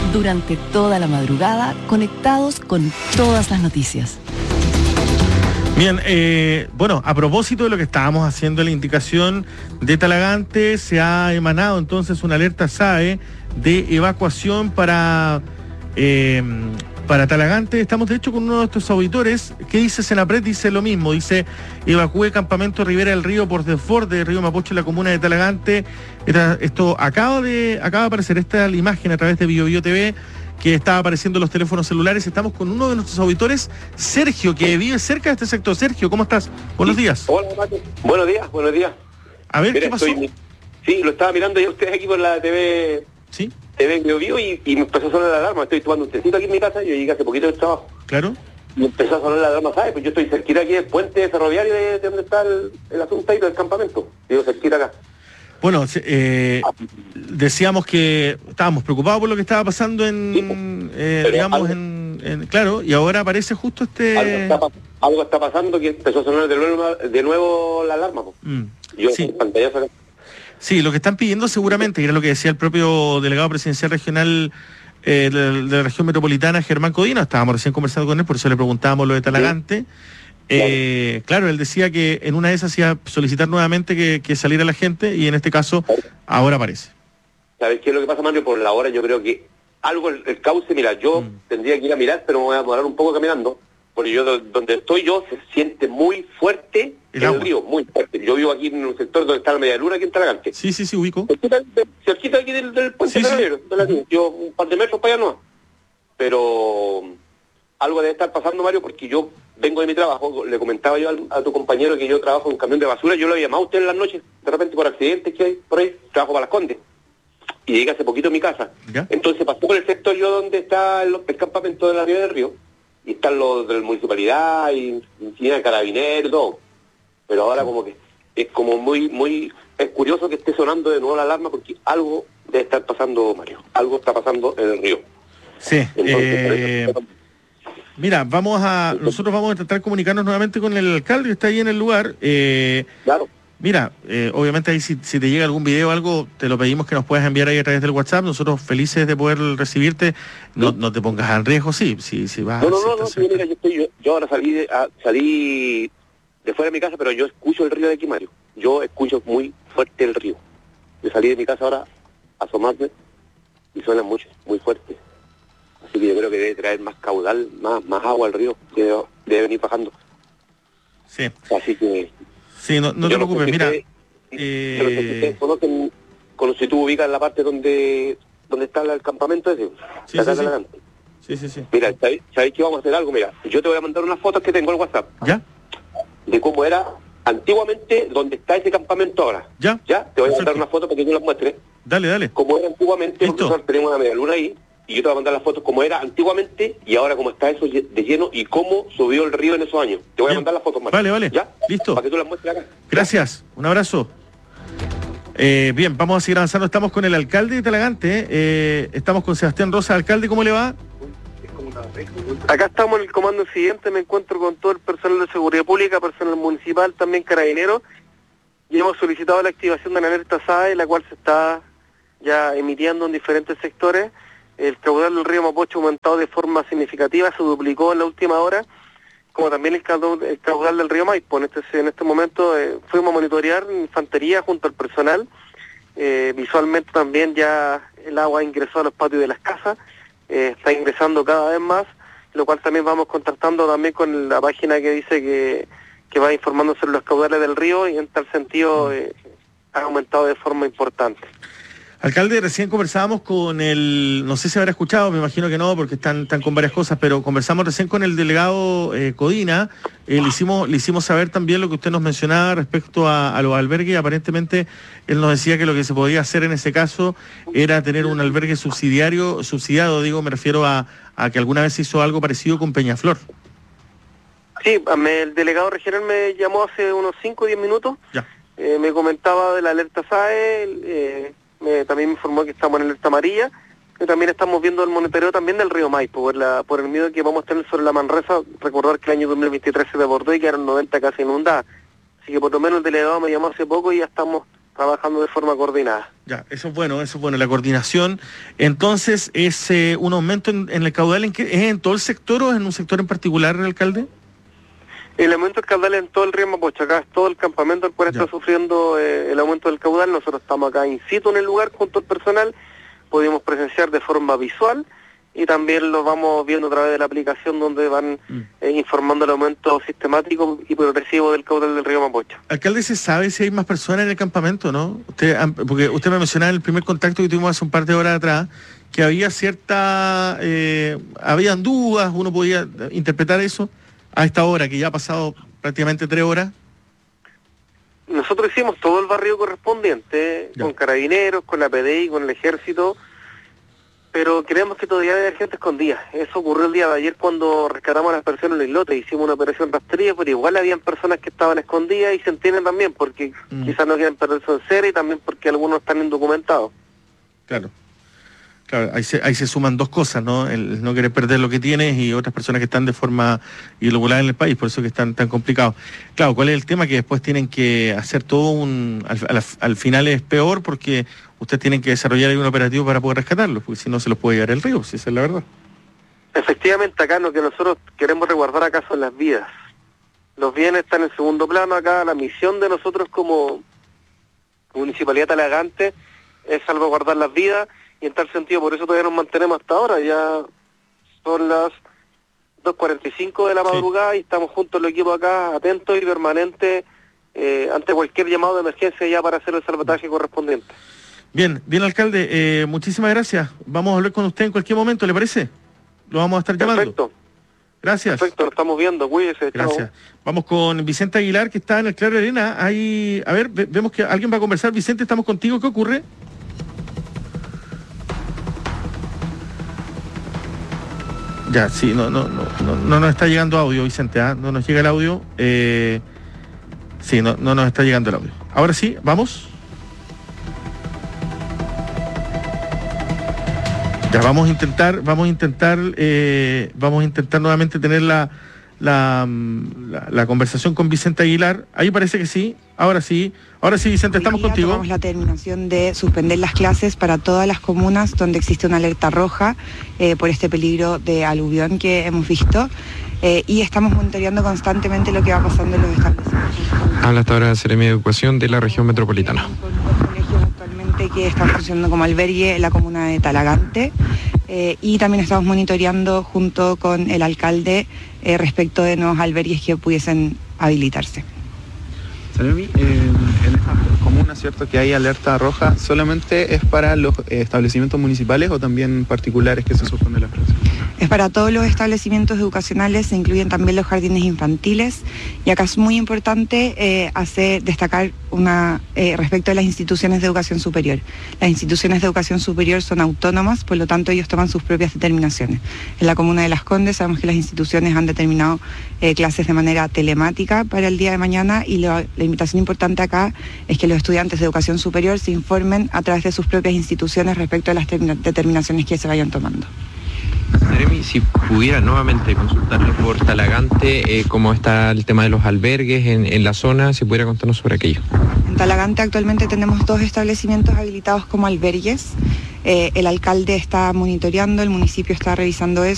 Durante toda la madrugada, conectados con todas las noticias. Bien, bueno, a propósito de lo que estábamos haciendo, la indicación de Talagante, se ha emanado entonces una alerta SAE de evacuación para Talagante. Estamos de hecho con uno de estos auditores que dice Senapred, dice lo mismo, dice evacúe campamento Ribera del Río por desborde del río Mapocho en la comuna de Talagante. Esto acaba de aparecer, esta es la imagen a través de BioBio TV, que está apareciendo en los teléfonos celulares. Estamos con uno de nuestros auditores, Sergio, que vive cerca de este sector. Sergio, ¿cómo estás? Buenos días. Hola, Mate. Buenos días. A ver, mira, ¿qué pasó? Sí, lo estaba mirando yo ustedes aquí por la TV. ¿Sí? TV BioBio y me empezó a sonar la alarma. Estoy tomando un tecito aquí en mi casa, yo llegué hace poquito del trabajo. Claro. Y empezó a sonar la alarma, ¿sabes? Pues yo estoy cerquita aquí del puente ferroviario de donde está el asunto ahí del campamento. Digo, cerquita acá. Bueno, decíamos que estábamos preocupados por lo que estaba pasando claro, y ahora aparece justo Algo está pasando que empezó a sonar de nuevo la alarma. Yo sí. En pantallazo acá. Sí, lo que están pidiendo seguramente, y era lo que decía el propio delegado presidencial regional de la región metropolitana, Germán Codina, estábamos recién conversando con él, por eso le preguntábamos lo de Talagante. Claro, él decía que en una de esas iba a solicitar nuevamente que saliera la gente, y en este caso ahora aparece. ¿Sabes qué es lo que pasa, Mario? Por la hora yo creo que algo, el cauce, mira, yo tendría que ir a mirar, pero me voy a demorar un poco caminando, porque yo donde estoy yo se siente muy fuerte el río, muy fuerte. Yo vivo aquí en un sector donde está la Media Luna, aquí en Talagante. Sí, ubico. Cerquita aquí del puente ferroviario, yo un par de metros para allá no. Pero algo debe estar pasando, Mario, porque yo vengo de mi trabajo, le comentaba yo a tu compañero que yo trabajo en un camión de basura, yo lo había llamado a usted en las noches, de repente por accidentes que hay por ahí, trabajo para Las Condes, y llegué hace poquito a mi casa. ¿Ya? Entonces pasó por el sector yo donde está el campamento de la Ría del Río, y están los de la municipalidad, y de carabineros, todo. Pero ahora como que es como muy, es curioso que esté sonando de nuevo la alarma, porque algo debe estar pasando, Mario, algo está pasando en el río. Sí, entonces, mira, nosotros vamos a intentar comunicarnos nuevamente con el alcalde que está ahí en el lugar. Claro. Mira, obviamente ahí si te llega algún video o algo, te lo pedimos que nos puedas enviar ahí a través del WhatsApp. Nosotros felices de poder recibirte. No te pongas en riesgo, si vas. No, mira, yo ahora salí de fuera de mi casa, pero yo escucho el río de aquí, Mario. Yo escucho muy fuerte el río. Yo salí de mi casa ahora a asomarme y suena mucho, muy fuerte. Así que yo creo que debe traer más caudal, más agua al río, que debe venir bajando. Sí. Así que... Sí, no te preocupes, mira. Pero si ustedes conocen, si tú ubicas la parte donde está el campamento ese, Sí. Mira, ¿sabéis que vamos a hacer algo? Mira, yo te voy a mandar unas fotos que tengo en WhatsApp. ¿Ya? De cómo era antiguamente donde está ese campamento ahora. ¿Ya? Te voy a mandar unas fotos para que yo las muestre. Dale. Como era antiguamente, ¿listo? porque nosotros tenemos una media luna ahí, y yo te voy a mandar las fotos como era antiguamente y ahora como está eso de lleno y cómo subió el río en esos años. Te voy a mandar las fotos, Mario. Vale. ¿Ya? Listo. Para que tú las muestres acá. Gracias. Un abrazo. Bien, vamos a seguir avanzando. Estamos con el alcalde de Talagante. Estamos con Sebastián Rosa. Alcalde, ¿cómo le va? Acá estamos en el comando siguiente, me encuentro con todo el personal de seguridad pública, personal municipal, también carabineros, y hemos solicitado la activación de la alerta SAE, la cual se está ya emitiendo en diferentes sectores. El caudal del río Mapocho ha aumentado de forma significativa, se duplicó en la última hora, como también el caudal del río Maipo. En este momento fuimos a monitorear infantería junto al personal. Visualmente también ya el agua ingresó a los patios de las casas, está ingresando cada vez más, lo cual también vamos contactando también con la página que dice que va informando sobre los caudales del río, y en tal sentido ha aumentado de forma importante. Alcalde, recién conversábamos con no sé si habrá escuchado, me imagino que no, porque están con varias cosas, pero conversamos recién con el delegado Codina. Le hicimos saber también lo que usted nos mencionaba respecto a los albergues. Aparentemente él nos decía que lo que se podía hacer en ese caso era tener un albergue subsidiado, me refiero a que alguna vez se hizo algo parecido con Peñaflor. Sí, el delegado regional me llamó hace unos 5 o 10 minutos, ya. Me comentaba de la alerta SAE, también me informó que estamos en alerta amarilla, y también estamos viendo el monitoreo también del río Maipo, por el miedo que vamos a tener sobre la Manresa. Recordar que el año 2023 se desbordó y quedaron 90 casas inundadas, así que por lo menos el delegado me llamó hace poco y ya estamos trabajando de forma coordinada. Ya, eso es bueno, la coordinación. Entonces, ¿es un aumento en el caudal ¿es en todo el sector o en un sector en particular, alcalde? El aumento del caudal en todo el río Mapocho, acá es todo el campamento el cual está sufriendo el aumento del caudal. Nosotros estamos acá in situ en el lugar junto al personal, pudimos presenciar de forma visual y también lo vamos viendo a través de la aplicación donde van informando el aumento sistemático y progresivo del caudal del río Mapocho. Alcalde, ¿se sabe si hay más personas en el campamento, no? Porque usted me mencionaba en el primer contacto que tuvimos hace un par de horas atrás que había habían dudas, uno podía interpretar eso a esta hora, que ya ha pasado prácticamente 3 horas. Nosotros hicimos todo el barrio correspondiente, con carabineros, con la PDI, con el ejército, pero creemos que todavía hay gente escondida. Eso ocurrió el día de ayer cuando rescatamos a las personas en el islote, hicimos una operación rastrería, pero igual habían personas que estaban escondidas y se entienden también, porque quizás no quieren perder su encera y también porque algunos están indocumentados. Claro, ahí se suman dos cosas, ¿no? El no querer perder lo que tienes y otras personas que están de forma irregular en el país, por eso que están tan complicados. Claro, ¿cuál es el tema? Que después tienen que hacer todo al final es peor porque ustedes tienen que desarrollar ahí un operativo para poder rescatarlos, porque si no se los puede llevar el río, si esa es la verdad. Efectivamente, acá lo que nosotros queremos resguardar acá son las vidas. Los bienes están en segundo plano acá. La misión de nosotros como Municipalidad Talagante es salvaguardar las vidas. Y en tal sentido, por eso todavía nos mantenemos hasta ahora. Ya son las 2:45 de la madrugada y estamos juntos los equipos acá, atentos y permanentes ante cualquier llamado de emergencia ya para hacer el salvataje correspondiente. Bien, alcalde, muchísimas gracias. Vamos a hablar con usted en cualquier momento, ¿le parece? Lo vamos a estar llamando. Perfecto. Gracias. Perfecto, lo estamos viendo, cuídese. Gracias. Chao. Vamos con Vicente Aguilar, que está en el Claro Arena. Ahí, a ver, vemos que alguien va a conversar. Vicente, estamos contigo, ¿qué ocurre? Ya, sí, no nos está llegando audio, Vicente, no nos llega el audio. Sí, no nos está llegando el audio. Ahora sí, vamos. Ya, vamos a intentar nuevamente tener la conversación con Vicente Aguilar. Ahí parece que sí. Ahora sí, Vicente, estamos contigo. Tomamos la determinación de suspender las clases para todas las comunas donde existe una alerta roja por este peligro de aluvión que hemos visto y estamos monitoreando constantemente lo que va pasando en los establecimientos. Habla hasta ahora de Seremi de Educación de la región metropolitana. Con dos colegios actualmente que están funcionando como albergue en la comuna de Talagante y también estamos monitoreando junto con el alcalde respecto de nuevos albergues que pudiesen habilitarse. En esta comuna, ¿cierto?, que hay alerta roja, ¿solamente es para los establecimientos municipales o también particulares que se suspende la clase? Es para todos los establecimientos educacionales, se incluyen también los jardines infantiles y acá es muy importante destacar respecto a las instituciones de educación superior. Las instituciones de educación superior son autónomas, por lo tanto ellos toman sus propias determinaciones. En la comuna de Las Condes sabemos que las instituciones han determinado clases de manera telemática para el día de mañana y la invitación importante acá es que los estudiantes de educación superior se informen a través de sus propias instituciones respecto a las determinaciones que se vayan tomando. Seremi, si pudiera nuevamente consultarle por Talagante, cómo está el tema de los albergues en la zona, si pudiera contarnos sobre aquello. En Talagante actualmente tenemos 2 establecimientos habilitados como albergues. El alcalde está monitoreando, el municipio está revisando eso.